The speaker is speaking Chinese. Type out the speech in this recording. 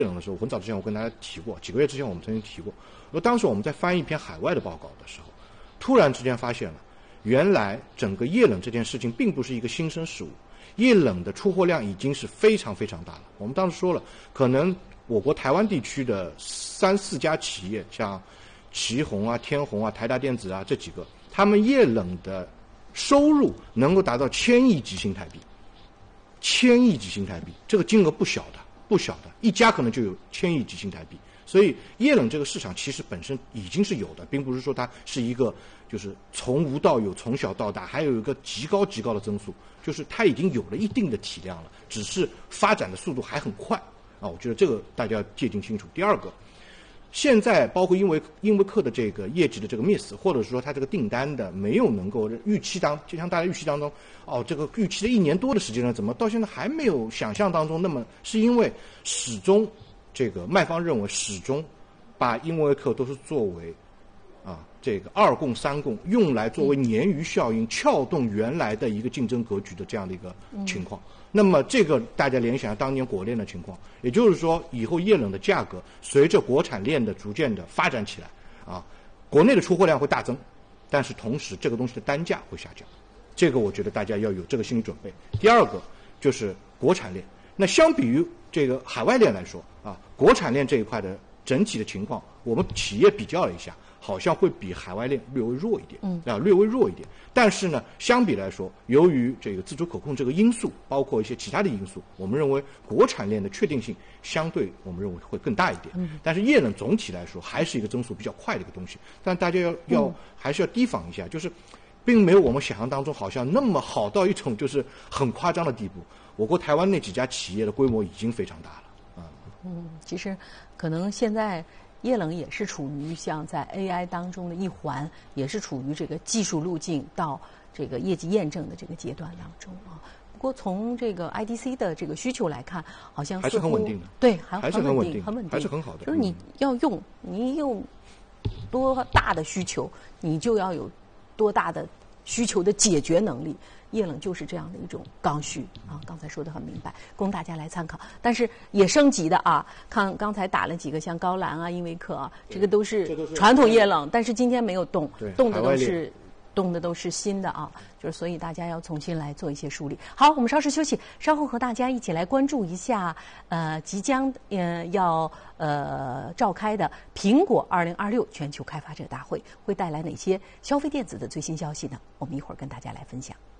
冷的时候，很早之前我跟大家提过，几个月之前我们曾经提过。当时我们在翻一篇海外的报告的时候，突然之间发现了，原来整个液冷这件事情并不是一个新生事物，液冷的出货量已经是非常非常大了。我们当时说了，可能我国台湾地区的3、4家企业，像旗宏啊、天弘啊、台达电子啊这几个，他们液冷的收入能够达到1000亿级新台币，1000亿级新台币，这个金额不小的，不小的，一家可能就有1000亿级新台币。所以液冷这个市场其实本身已经是有的，并不是说它是一个就是从无到有、从小到大，还有一个极高极高的增速，就是它已经有了一定的体量了，只是发展的速度还很快啊。我觉得这个大家要界定清楚。第二个，现在包括英维克的这个业绩的这个 miss， 或者说它这个订单的没有能够预期就像大家预期当中，这个预期的1年多的时间了，怎么到现在还没有想象当中那么？是因为始终这个卖方认为始终把英维克都是作为这个2供3供，用来作为鲶鱼效应撬动原来的一个竞争格局的这样的一个情况。那么这个大家联想当年国链的情况，也就是说以后液冷的价格随着国产链的逐渐的发展起来国内的出货量会大增，但是同时这个东西的单价会下降，这个我觉得大家要有这个心理准备。第二个就是国产链，那相比于这个海外链来说国产链这一块的整体的情况，我们企业比较了一下，好像会比海外链略微弱一点，略微弱一点。但是呢，相比来说，由于这个自主可控这个因素，包括一些其他的因素，我们认为国产链的确定性相对我们认为会更大一点。但是液冷总体来说还是一个增速比较快的一个东西，但大家还是要提防一下，就是并没有我们想象当中好像那么好到一种就是很夸张的地步。我国台湾那几家企业的规模已经非常大了。 其实可能现在液冷也是处于像在 AI 当中的一环，也是处于这个技术路径到这个业绩验证的这个阶段当中不过从这个 IDC 的这个需求来看，好像还是很稳定的， 对， 还是很稳定， 很稳定， 还是很好的。 就是你要用，你有多大的需求，你就要有多大的需求的解决能力。液冷就是这样的一种刚需刚才说的很明白，供大家来参考。但是也升级的看刚才打了几个像高兰英维克这个都是传统液冷，但是今天没有动的都是新的就是所以大家要重新来做一些梳理。好，我们稍事休息，稍后和大家一起来关注一下即将要召开的苹果2026全球开发者大会会带来哪些消费电子的最新消息呢？我们一会儿跟大家来分享。